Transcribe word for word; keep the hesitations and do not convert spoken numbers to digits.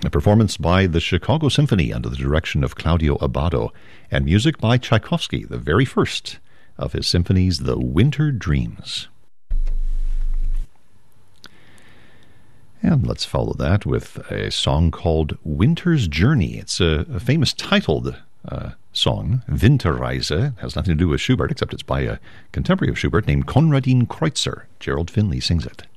A performance by the Chicago Symphony under the direction of Claudio Abbado, and music by Tchaikovsky, the very first of his symphonies, The Winter Dreams. And let's follow that with a song called Winter's Journey. It's a, a famous titled uh, song, Winterreise. It has nothing to do with Schubert, except it's by a contemporary of Schubert named Konradin Kreutzer. Gerald Finley sings it.